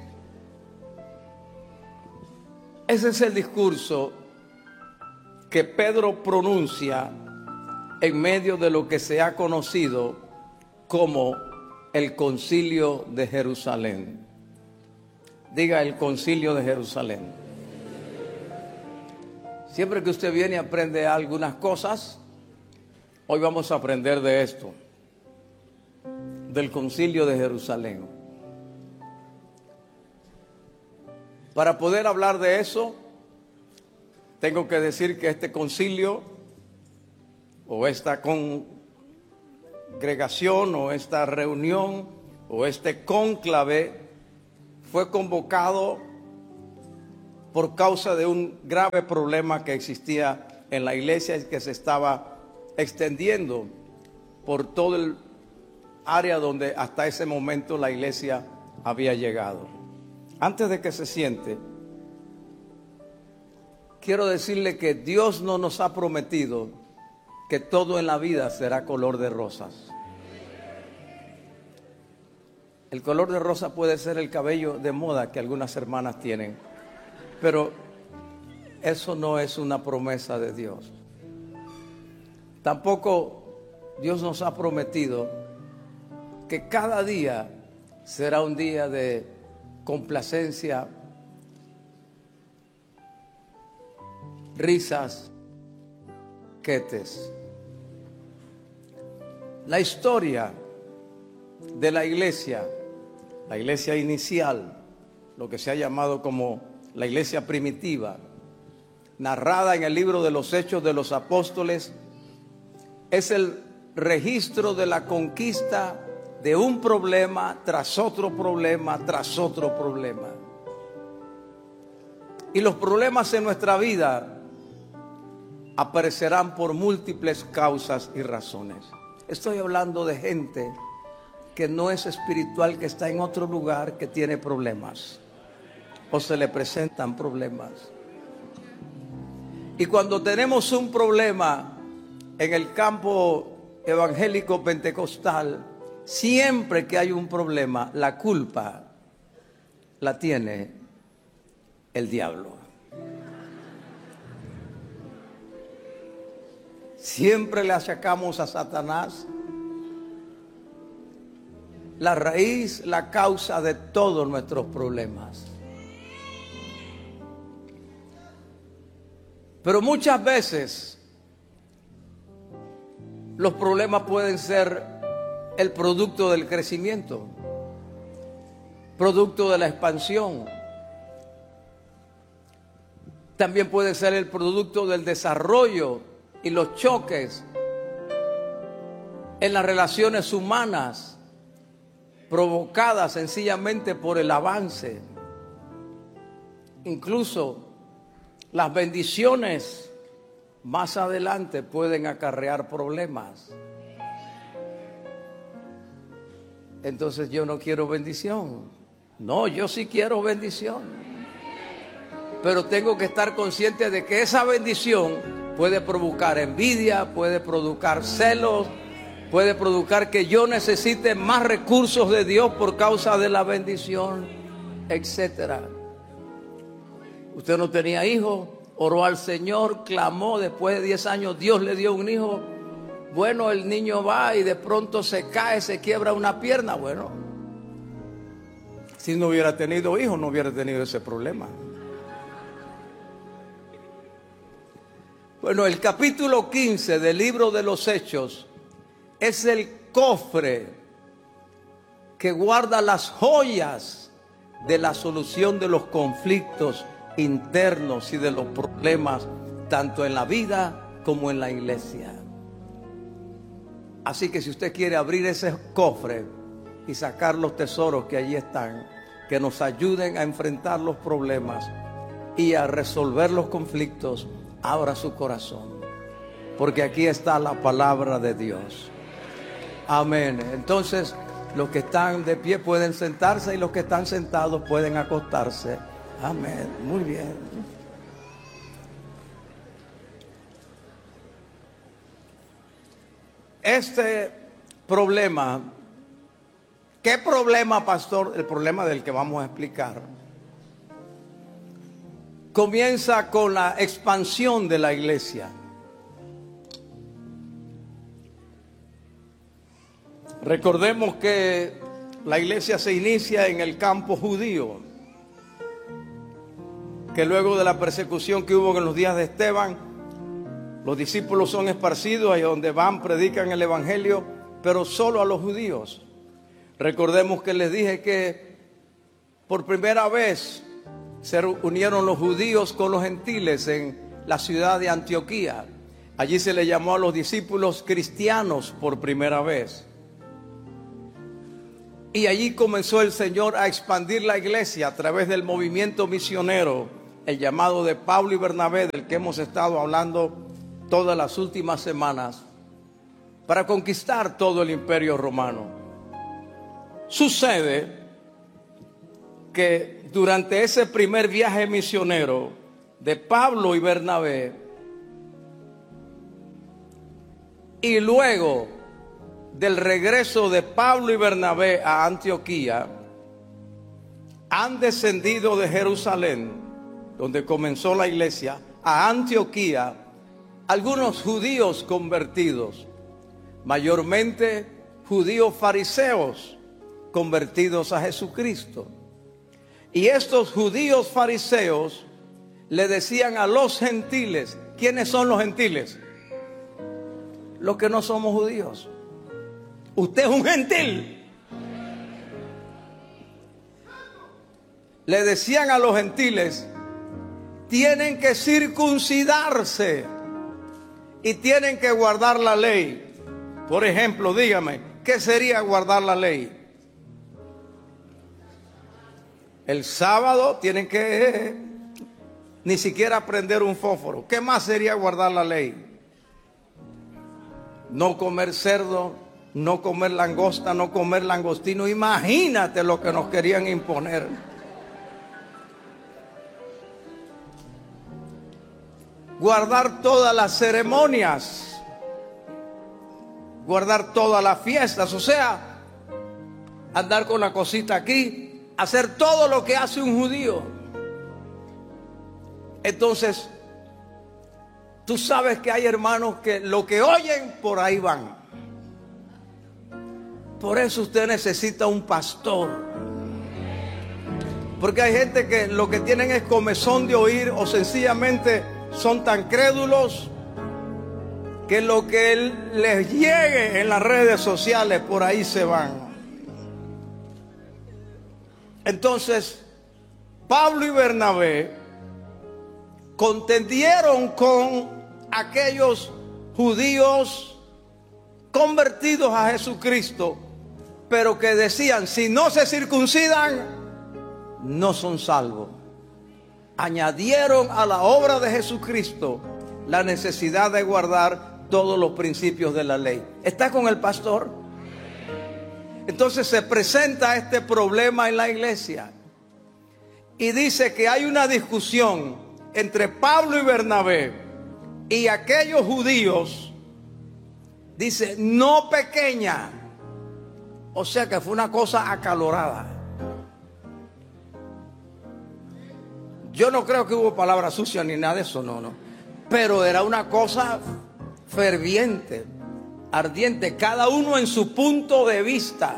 D: Ese es el discurso que Pedro pronuncia en medio de lo que se ha conocido como el Concilio de Jerusalén. Diga, el Concilio de Jerusalén. Siempre que usted viene y aprende algunas cosas, hoy vamos a aprender de esto, del Concilio de Jerusalén. Para poder hablar de eso, tengo que decir que este concilio o esta congregación o esta reunión o este cónclave fue convocado por causa de un grave problema que existía en la iglesia y que se estaba extendiendo por todo el área donde hasta ese momento la iglesia había llegado. Antes de que se siente, quiero decirle que Dios no nos ha prometido que todo en la vida será color de rosas. El color de rosa puede ser el cabello de moda que algunas hermanas tienen, pero eso no es una promesa de Dios. Tampoco Dios nos ha prometido que cada día será un día de complacencia, risas, quetes. La historia de la iglesia inicial, lo que se ha llamado como la iglesia primitiva, narrada en el libro de los Hechos de los Apóstoles, es el registro de la conquista de un problema tras otro problema, tras otro problema. Y los problemas en nuestra vida aparecerán por múltiples causas y razones. Estoy hablando de gente que no es espiritual, que está en otro lugar, que tiene problemas o se le presentan problemas. Y cuando tenemos un problema en el campo evangélico pentecostal, siempre que hay un problema, la culpa la tiene el diablo. Siempre le achacamos a Satanás la raíz, la causa de todos nuestros problemas. Pero muchas veces los problemas pueden ser el producto del crecimiento, producto de la expansión. También puede ser el producto del desarrollo y los choques en las relaciones humanas, provocadas sencillamente por el avance. Incluso las bendiciones más adelante pueden acarrear problemas. Entonces yo no quiero bendición. No, yo sí quiero bendición. Pero tengo que estar consciente de que esa bendición puede provocar envidia, puede provocar celos, puede provocar que yo necesite más recursos de Dios por causa de la bendición, etcétera. Usted no tenía hijos, oró al Señor, clamó, después de 10 años Dios le dio un hijo. Bueno, el niño va y de pronto se cae, se quiebra una pierna. Bueno, si no hubiera tenido hijos, no hubiera tenido ese problema. Bueno, el capítulo 15 del libro de los Hechos es el cofre que guarda las joyas de la solución de los conflictos internos y de los problemas, tanto en la vida como en la iglesia. Así que si usted quiere abrir ese cofre y sacar los tesoros que allí están, que nos ayuden a enfrentar los problemas y a resolver los conflictos, abra su corazón, porque aquí está la palabra de Dios. Amén. Entonces, los que están de pie pueden sentarse y los que están sentados pueden acostarse. Amén. Muy bien. Este problema, ¿qué problema, pastor? El problema del que vamos a explicar comienza con la expansión de la iglesia. Recordemos que la iglesia se inicia en el campo judío, que luego de la persecución que hubo en los días de Esteban, los discípulos son esparcidos y donde van predican el evangelio, pero solo a los judíos. Recordemos que les dije que por primera vez se unieron los judíos con los gentiles en la ciudad de Antioquía. Allí se le llamó a los discípulos cristianos por primera vez. Y allí comenzó el Señor a expandir la iglesia a través del movimiento misionero, el llamado de Pablo y Bernabé, del que hemos estado hablando todas las últimas semanas, para conquistar todo el imperio romano. Sucede que durante ese primer viaje misionero de Pablo y Bernabé, y luego del regreso de Pablo y Bernabé a Antioquía, han descendido de Jerusalén, donde comenzó la iglesia, a Antioquía, algunos judíos convertidos, mayormente judíos fariseos convertidos a Jesucristo. Y estos judíos fariseos le decían a los gentiles, ¿quiénes son los gentiles? Los que no somos judíos. Usted es un gentil. Le decían a los gentiles, tienen que circuncidarse y tienen que guardar la ley. Por ejemplo, dígame, ¿qué sería guardar la ley? El sábado tienen que ni siquiera prender un fósforo. ¿Qué más sería guardar la ley? No comer cerdo, no comer langosta, no comer langostino. Imagínate lo que nos querían imponer. Guardar todas las ceremonias, guardar todas las fiestas, o sea, andar con la cosita aquí, hacer todo lo que hace un judío. Entonces, tú sabes que hay hermanos que lo que oyen, por ahí van. Por eso usted necesita un pastor. Porque hay gente que lo que tienen es comezón de oír, o sencillamente son tan crédulos que lo que les llegue en las redes sociales, por ahí se van. Entonces, Pablo y Bernabé contendieron con aquellos judíos convertidos a Jesucristo, pero que decían, si no se circuncidan, no son salvos. Añadieron a la obra de Jesucristo la necesidad de guardar todos los principios de la ley. ¿Está con el pastor? Entonces se presenta este problema en la iglesia y dice que hay una discusión entre Pablo y Bernabé y aquellos judíos, dice, no pequeña, o sea que fue una cosa acalorada. Yo no creo que hubo palabras sucias ni nada de eso, no. Pero era una cosa ferviente, ardiente, cada uno en su punto de vista.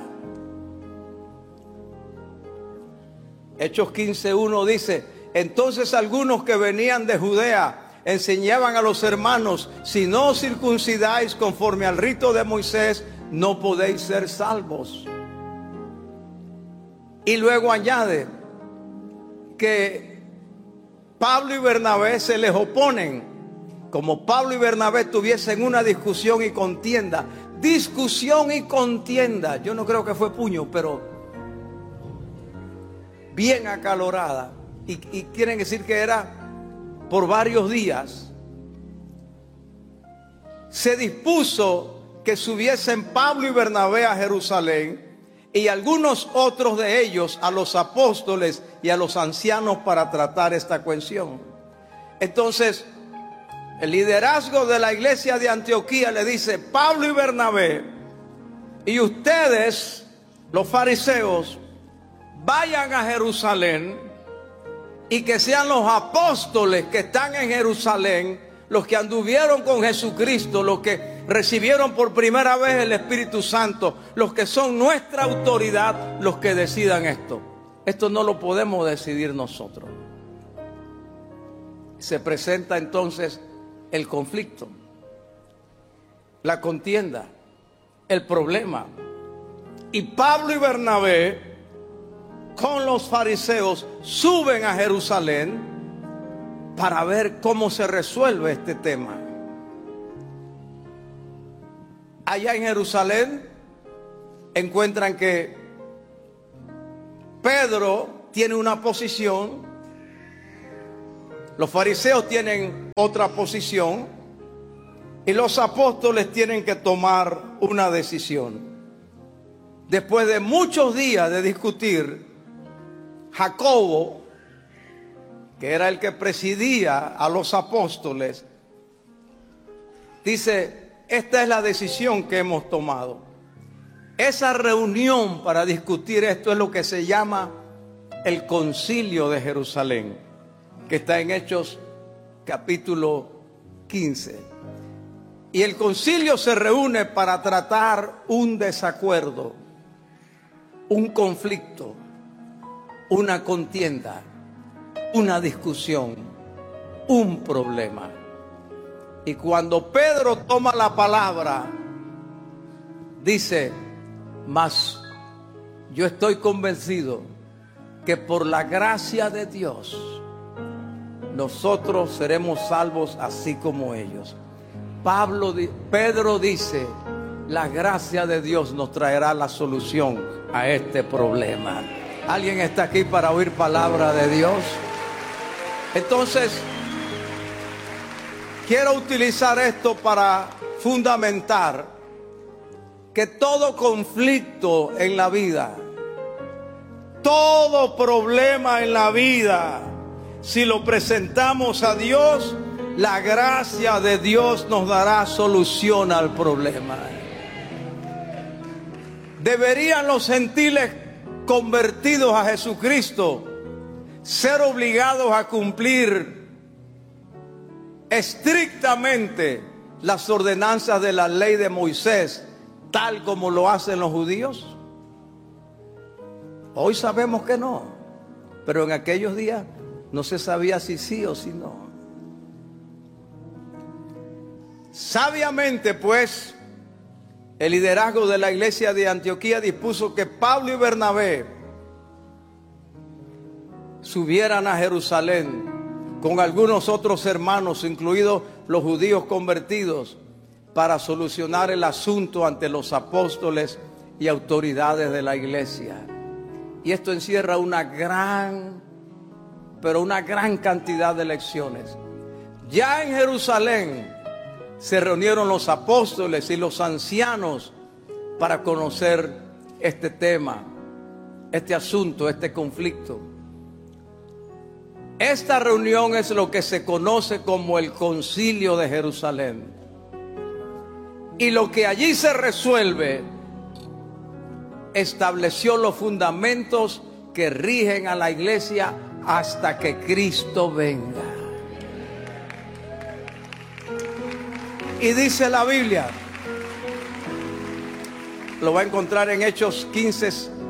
D: Hechos 15:1 dice, entonces algunos que venían de Judea enseñaban a los hermanos, si no os circuncidáis conforme al rito de Moisés, no podéis ser salvos. Y luego añade que Pablo y Bernabé se les oponen, como Pablo y Bernabé tuviesen una discusión y contienda. Discusión y contienda, yo no creo que fue puño, pero bien acalorada. Y quieren decir que era por varios días. Se dispuso que subiesen Pablo y Bernabé a Jerusalén y algunos otros de ellos a los apóstoles y a los ancianos para tratar esta cuestión. Entonces, el liderazgo de la iglesia de Antioquía le dice, Pablo y Bernabé, y ustedes, los fariseos, vayan a Jerusalén y que sean los apóstoles que están en Jerusalén, los que anduvieron con Jesucristo, los que recibieron por primera vez el Espíritu Santo, los que son nuestra autoridad, los que decidan esto. Esto no lo podemos decidir nosotros. Se presenta entonces el conflicto, la contienda, el problema. Y Pablo y Bernabé con los fariseos suben a Jerusalén para ver cómo se resuelve este tema. allá en Jerusalén encuentran que Pedro tiene una posición, los fariseos tienen otra posición y los apóstoles tienen que tomar una decisión. Después de muchos días de discutir, Jacobo, que era el que presidía a los apóstoles, dice: esta es la decisión que hemos tomado. Esa reunión para discutir esto es lo que se llama el Concilio de Jerusalén, que está en Hechos capítulo 15. Y el concilio se reúne para tratar un desacuerdo, un conflicto, una contienda, una discusión, un problema. Y cuando Pedro toma la palabra, dice: mas yo estoy convencido que por la gracia de Dios nosotros seremos salvos así como ellos. Pedro dice: la gracia de Dios nos traerá la solución a este problema. ¿Alguien está aquí para oír palabra de Dios? Entonces, quiero utilizar esto para fundamentar que todo conflicto en la vida, todo problema en la vida, si lo presentamos a Dios, la gracia de Dios nos dará solución al problema. ¿Deberían los gentiles convertidos a Jesucristo ser obligados a cumplir estrictamente las ordenanzas de la ley de Moisés, tal como lo hacen los judíos? Hoy sabemos que no, pero en aquellos días no se sabía si sí o si no. Sabiamente, pues, el liderazgo de la iglesia de Antioquía dispuso que Pablo y Bernabé subieran a Jerusalén con algunos otros hermanos, incluidos los judíos convertidos, para solucionar el asunto ante los apóstoles y autoridades de la iglesia. Y esto encierra una gran cantidad de lecciones. Ya en Jerusalén se reunieron los apóstoles y los ancianos para conocer este tema, este asunto, este conflicto. Esta reunión es lo que se conoce como el Concilio de Jerusalén. Y lo que allí se resuelve estableció los fundamentos que rigen a la iglesia hasta que Cristo venga. Y dice la Biblia, lo va a encontrar en Hechos 15,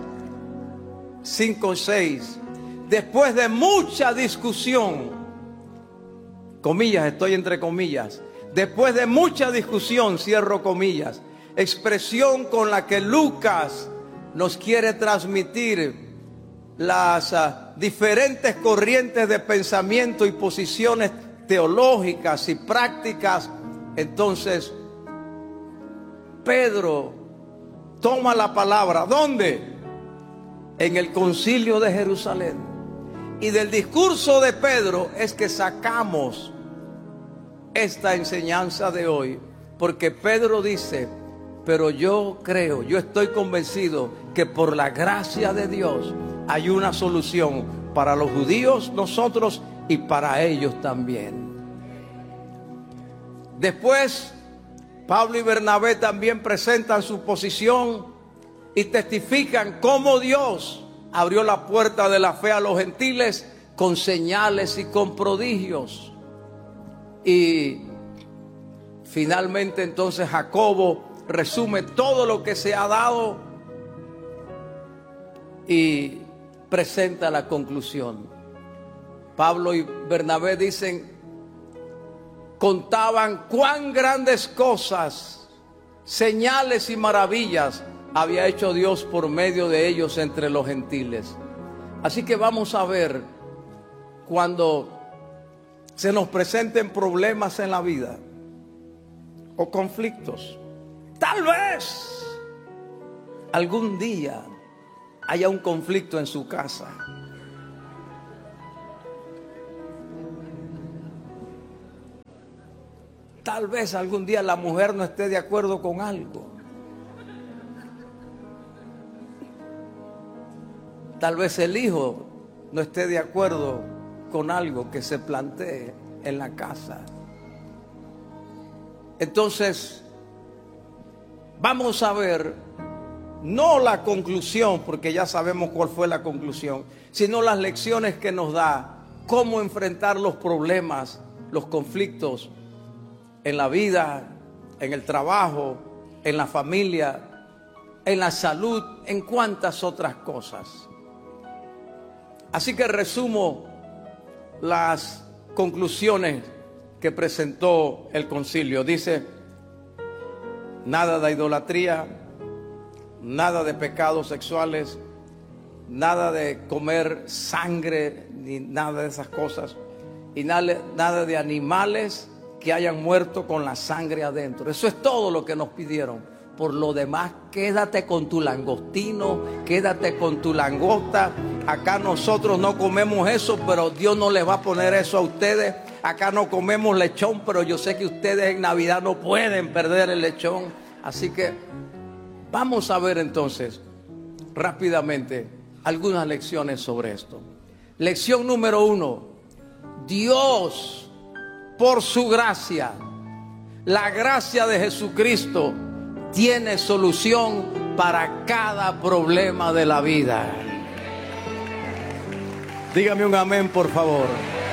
D: 5, 6. Después de mucha discusión, comillas, estoy entre comillas, después de mucha discusión, cierro comillas, expresión con la que Lucas nos quiere transmitir las diferentes corrientes de pensamiento y posiciones teológicas y prácticas. Entonces Pedro toma la palabra. ¿Dónde? En el Concilio de Jerusalén. Y del discurso de Pedro es que sacamos esta enseñanza de hoy, porque Pedro dice: pero yo creo, yo estoy convencido que por la gracia de Dios hay una solución para los judíos, nosotros, y para ellos también. Después, Pablo y Bernabé también presentan su posición y testifican cómo Dios abrió la puerta de la fe a los gentiles con señales y con prodigios. Y finalmente entonces Jacobo resume todo lo que se ha dado y presenta la conclusión. Pablo y Bernabé dicen: contaban cuán grandes cosas, señales y maravillas había hecho Dios por medio de ellos entre los gentiles. Así que vamos a ver, cuando se nos presenten problemas en la vida o conflictos, Tal vez algún día haya un conflicto en su casa. Tal vez algún día la mujer no esté de acuerdo con algo. Tal vez el hijo no esté de acuerdo con algo que se plantee en la casa. Entonces, vamos a ver, no la conclusión, porque ya sabemos cuál fue la conclusión, sino las lecciones que nos da cómo enfrentar los problemas, los conflictos en la vida, en el trabajo, en la familia, en la salud, en cuantas otras cosas. Así que resumo las conclusiones que presentó el concilio. Dice: nada de idolatría, nada de pecados sexuales, nada de comer sangre, ni nada de esas cosas, y nada de animales que hayan muerto con la sangre adentro. Eso es todo lo que nos pidieron. Por lo demás, quédate con tu langostino, quédate con tu langosta. Acá nosotros no comemos eso, pero Dios no les va a poner eso a ustedes. Acá no comemos lechón, pero yo sé que ustedes en Navidad no pueden perder el lechón. Así que vamos a ver entonces rápidamente algunas lecciones sobre esto. Lección número 1. Dios, por su gracia, la gracia de Jesucristo, tiene solución para cada problema de la vida. Dígame un amén, por favor.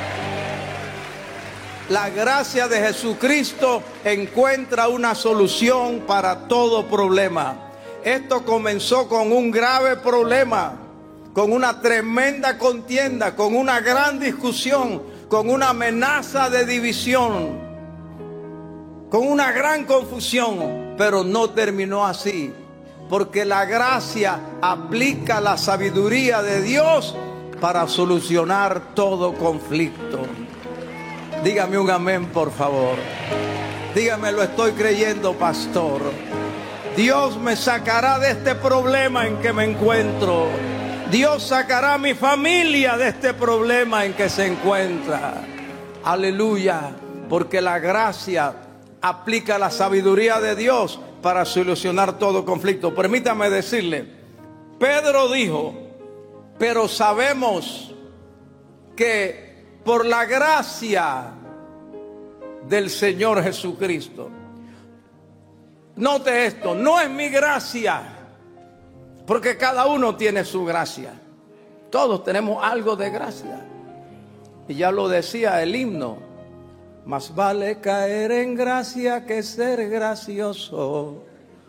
D: La gracia de Jesucristo encuentra una solución para todo problema. Esto comenzó con un grave problema, con una tremenda contienda, con una gran discusión, con una amenaza de división, con una gran confusión. Pero no terminó así, porque la gracia aplica la sabiduría de Dios para solucionar todo conflicto. Dígame un amén, por favor. Dígame, lo estoy creyendo, pastor. Dios me sacará de este problema en que me encuentro. Dios sacará a mi familia de este problema en que se encuentra. Aleluya, porque la gracia aplica la sabiduría de Dios para solucionar todo conflicto. Permítame decirle, Pedro dijo: pero sabemos que por la gracia del Señor Jesucristo. Note esto, no es mi gracia, porque cada uno tiene su gracia. Todos tenemos algo de gracia. Y ya lo decía el himno: más vale caer en gracia que ser gracioso.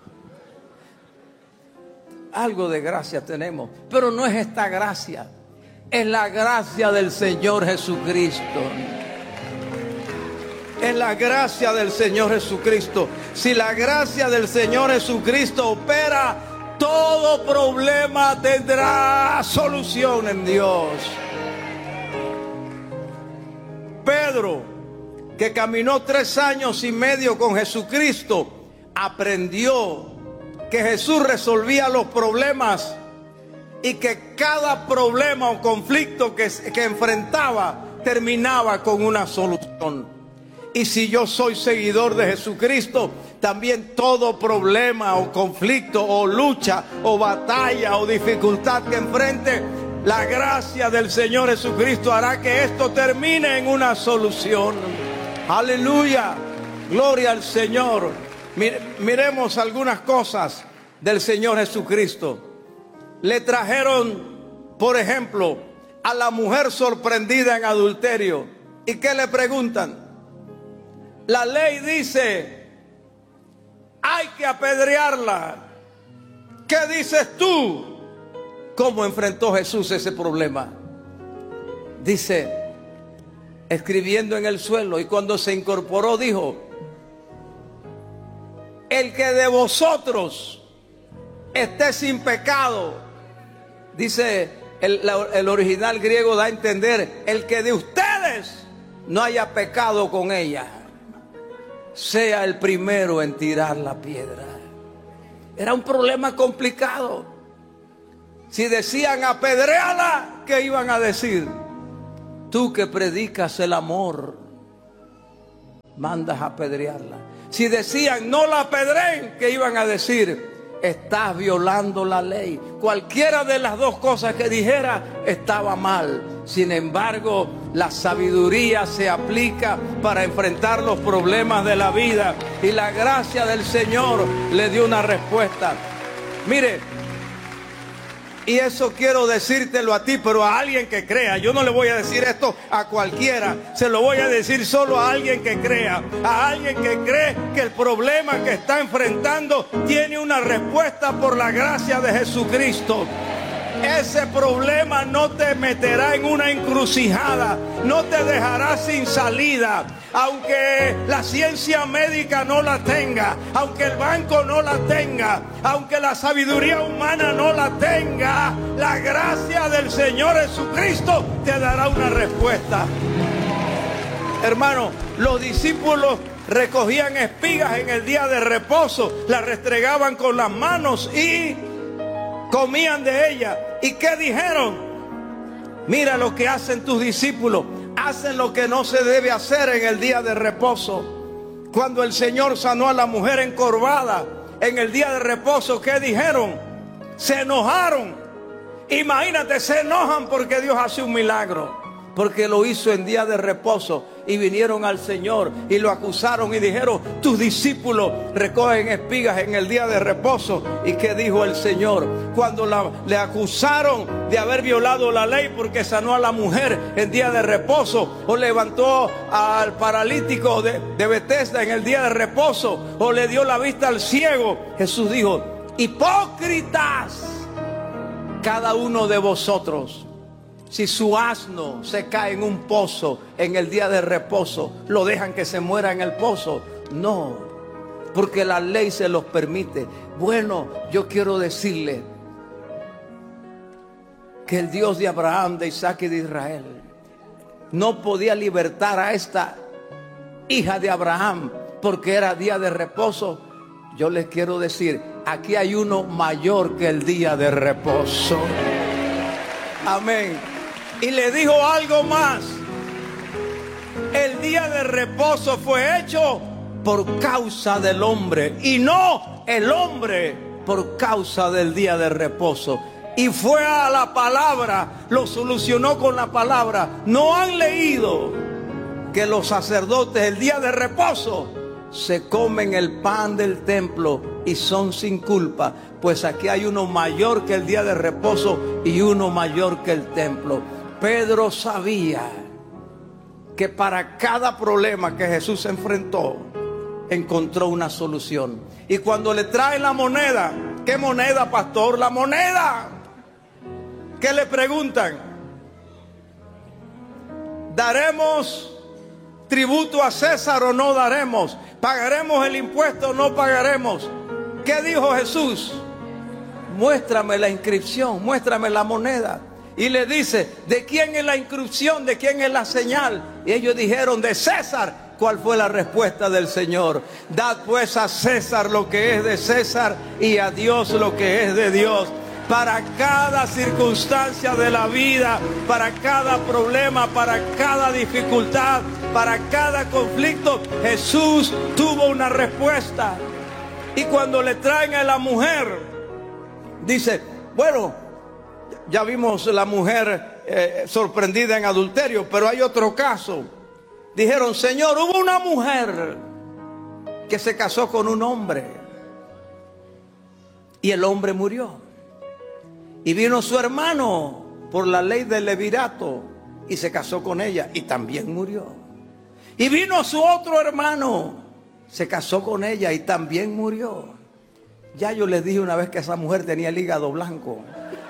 D: Algo de gracia tenemos, pero no es esta gracia, es la gracia del Señor Jesucristo. Es la gracia del Señor Jesucristo. Si la gracia del Señor Jesucristo opera, todo problema tendrá solución en Dios. Pedro, que caminó 3 años y medio con Jesucristo, aprendió que Jesús resolvía los problemas y que cada problema o conflicto que enfrentaba terminaba con una solución. Y si yo soy seguidor de Jesucristo, también todo problema o conflicto o lucha o batalla o dificultad que enfrente, la gracia del Señor Jesucristo hará que esto termine en una solución. Aleluya, gloria al Señor. Miremos algunas cosas del Señor Jesucristo. Le trajeron, por ejemplo, a la mujer sorprendida en adulterio. ¿Y qué le preguntan? La ley dice: hay que apedrearla. ¿Qué dices tú? ¿Cómo enfrentó Jesús ese problema? Dice, escribiendo en el suelo, y cuando se incorporó dijo: el que de vosotros esté sin pecado. Dice el original griego, da a entender: el que de ustedes no haya pecado con ella, sea el primero en tirar la piedra. Era un problema complicado. Si decían apedréala, ¿qué iban a decir? Tú que predicas el amor, mandas a apedrearla. Si decían no la apedreen, ¿qué iban a decir? Estás violando la ley. Cualquiera de las dos cosas que dijera estaba mal. Sin embargo, la sabiduría se aplica para enfrentar los problemas de la vida, y la gracia del Señor le dio una respuesta. Mire, y eso quiero decírtelo a ti, pero a alguien que crea. Yo no le voy a decir esto a cualquiera, se lo voy a decir solo a alguien que crea, a alguien que cree que el problema que está enfrentando tiene una respuesta por la gracia de Jesucristo. Ese problema no te meterá en una encrucijada, no te dejará sin salida. Aunque la ciencia médica no la tenga, aunque el banco no la tenga, aunque la sabiduría humana no la tenga, la gracia del Señor Jesucristo te dará una respuesta. Hermano, los discípulos recogían espigas en el día de reposo, las restregaban con las manos y comían de ellas. ¿Y qué dijeron? Mira lo que hacen tus discípulos. Hacen lo que no se debe hacer en el día de reposo. Cuando el Señor sanó a la mujer encorvada en el día de reposo, ¿qué dijeron? Se enojaron. Imagínate, se enojan porque Dios hace un milagro, porque lo hizo en día de reposo. Y vinieron al Señor y lo acusaron y dijeron: tus discípulos recogen espigas en el día de reposo. ¿Y qué dijo el Señor? Cuando le acusaron de haber violado la ley porque sanó a la mujer en día de reposo, o levantó al paralítico de Betesda en el día de reposo, o le dio la vista al ciego, Jesús dijo: hipócritas, cada uno de vosotros, si su asno se cae en un pozo en el día de reposo, ¿lo dejan que se muera en el pozo? No, porque la ley se los permite. Bueno, yo quiero decirle que el Dios de Abraham, de Isaac y de Israel no podía libertar a esta hija de Abraham porque era día de reposo. Yo les quiero decir, aquí hay uno mayor que el día de reposo. Amén. Y le dijo algo más: el día de reposo fue hecho por causa del hombre, y no el hombre por causa del día de reposo. Y fue a la palabra, lo solucionó con la palabra. ¿No han leído que los sacerdotes el día de reposo se comen el pan del templo y son sin culpa? Pues aquí hay uno mayor que el día de reposo y uno mayor que el templo. Pedro sabía que para cada problema que Jesús enfrentó, encontró una solución. Y cuando le traen la moneda, ¿qué moneda, pastor? La moneda. ¿Qué le preguntan? ¿Daremos tributo a César o no daremos? ¿Pagaremos el impuesto o no pagaremos? ¿Qué dijo Jesús? Muéstrame la inscripción, muéstrame la moneda. Y le dice: ¿de quién es la inscripción? ¿De quién es la señal? Y ellos dijeron: de César. ¿Cuál fue la respuesta del Señor? Dad pues a César lo que es de César y a Dios lo que es de Dios. Para cada circunstancia de la vida, para cada problema, para cada dificultad, para cada conflicto, Jesús tuvo una respuesta. Y cuando le traen a la mujer, dice: bueno, ya vimos la mujer sorprendida en adulterio, pero hay otro caso. Dijeron: Señor, hubo una mujer que se casó con un hombre y el hombre murió. Y vino su hermano por la ley del levirato y se casó con ella y también murió. Y vino su otro hermano, se casó con ella y también murió. Ya yo les dije una vez que esa mujer tenía el hígado blanco.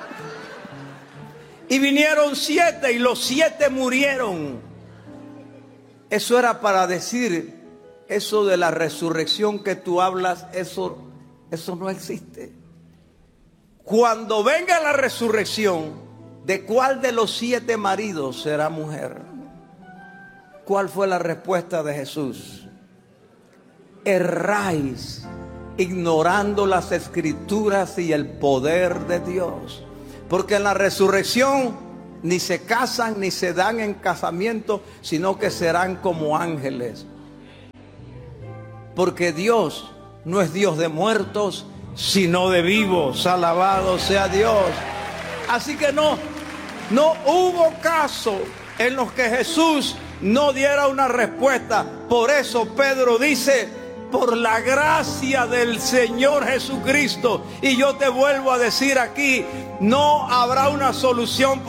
D: Y vinieron 7 y los 7 murieron. Eso era para decir, eso de la resurrección que tú hablas, eso no existe. Cuando venga la resurrección, ¿de cuál de los 7 maridos será mujer? ¿Cuál fue la respuesta de Jesús? Erráis ignorando las escrituras y el poder de Dios. Porque en la resurrección ni se casan ni se dan en casamiento, sino que serán como ángeles. Porque Dios no es Dios de muertos, sino de vivos. Alabado sea Dios. Así que no hubo caso en los que Jesús no diera una respuesta. Por eso Pedro dice: por la gracia del Señor Jesucristo. Y yo te vuelvo a decir aquí, no habrá una solución